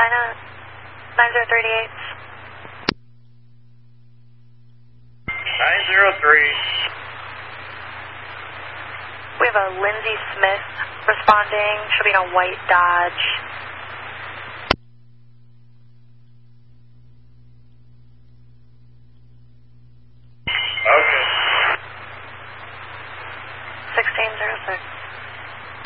9038. 903. We have a Lindsay Smith responding. She'll be in a white Dodge.